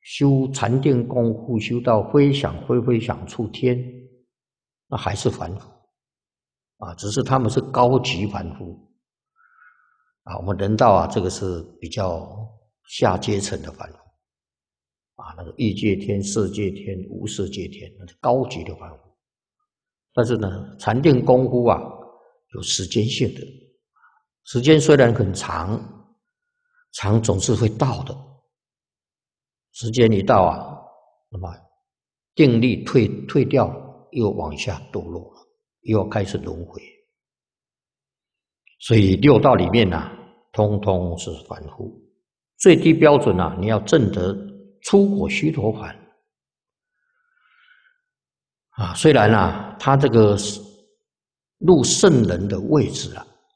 修禅定功夫，修到非想非想处天，那还是凡夫啊，只是他们是高级凡夫啊，我们人道啊，这个是比较下阶层的凡夫啊，那个欲界天、色界天、无色界天，那是高级的凡夫。但是呢，禅定功夫啊，有时间性的，时间虽然很长，长总是会到的。时间一到啊，那么定力退掉，又往下堕落了，又要开始轮回。所以六道里面啊，通通是凡夫。最低标准啊，你要证得出果须陀洹啊。虽然啊，他这个入圣人的位置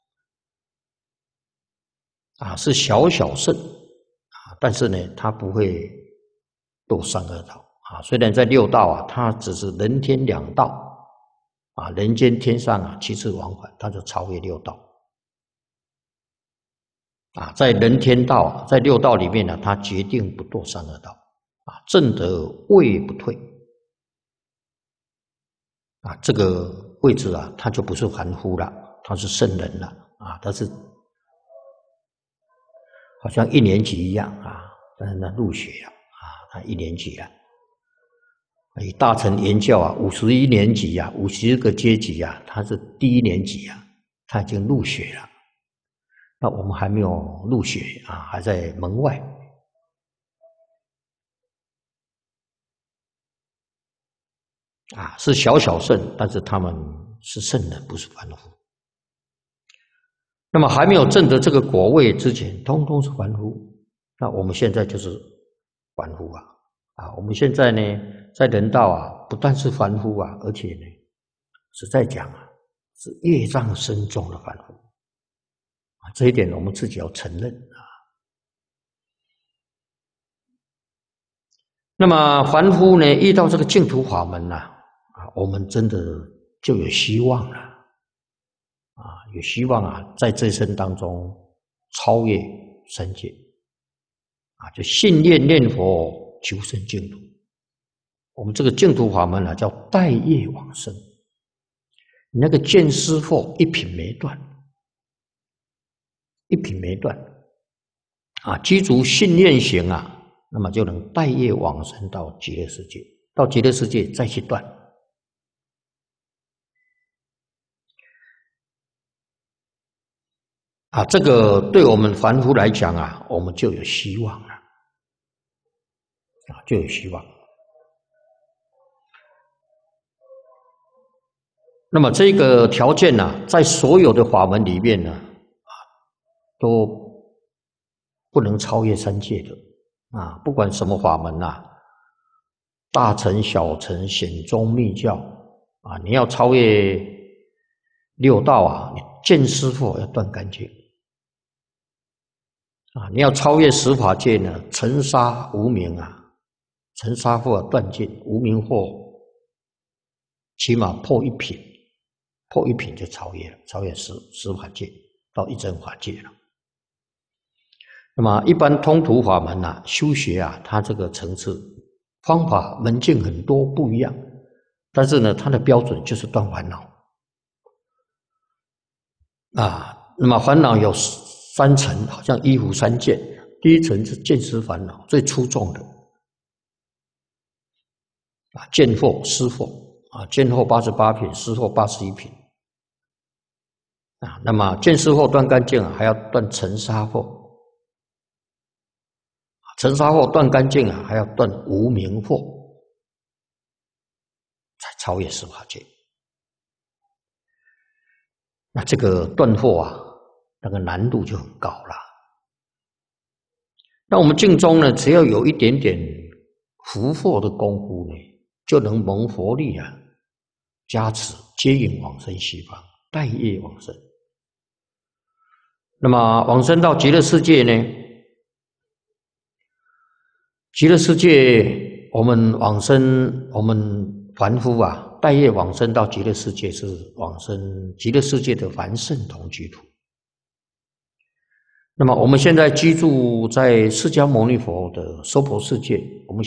啊是小圣啊，但是呢，他不会堕三恶道啊。虽然在六道啊，他只是人天两道啊，人间天上啊七次往返，他就超越六道啊。在人天道，在六道里面呢，他决定不堕三恶道啊，证得位不退啊，这个位置啊，他就不是凡夫了，他是圣人了啊，他是好像1年级一样啊，但是呢入学了啊，他1年级了。以大乘言教啊，51年级啊，50个阶级啊，他是第1年级啊，他已经入学了。那我们还没有入学啊，还在门外啊，是小圣，但是他们是圣人，不是凡夫。那么还没有证得这个果位之前，通通是凡夫。那我们现在就是凡夫啊。啊，我们现在呢，在人道啊，不但是凡夫啊，而且呢，实在讲啊，是业障深重的凡夫啊，这一点我们自己要承认啊。那么凡夫呢，遇到这个净土法门啊，我们真的就有希望了啊，有希望啊，在这一生当中超越三界啊，就信念佛。求生净土，我们这个净土法门叫带业往生。你那个见思惑一品没断，一品没断啊，积足信念行啊，那么就能带业往生到极乐世界，到极乐世界再去断啊，这个对我们凡夫来讲啊，我们就有希望了。就有希望。那么这个条件呢，在所有的法门里面呢，都不能超越三界的啊！不管什么法门呐，大乘、小乘、显宗、密教啊，你要超越六道啊，你见思惑要断干净啊！你要超越十法界呢，尘沙无明啊。尘沙惑断尽，无明惑起码破一品，破一品就超越了，超越十法界到一真法界了。那么一般通途法门啊，修学啊，它这个层次方法门径很多不一样，但是呢，它的标准就是断烦恼啊。那么烦恼有3层，好像一壶3见，第一层是见思烦恼，最出众的。啊，见惑、思惑啊，见惑88品，思惑81品啊。那么见思惑断干净啊，还要断尘沙惑；尘沙惑断干净啊，还要断无明惑，才超越十法界。那这个断惑啊，那个难度就很高了。那我们净宗呢，只要有一点点伏惑的功夫呢，就能蒙佛力啊加持，接引往生西方，带业往生。那么往生到极乐世界呢？极乐世界，我们往生，我们凡夫啊，带业往生到极乐世界，是往生极乐世界的凡圣同居土。那么我们现在居住在释迦牟尼佛的娑婆世界，我们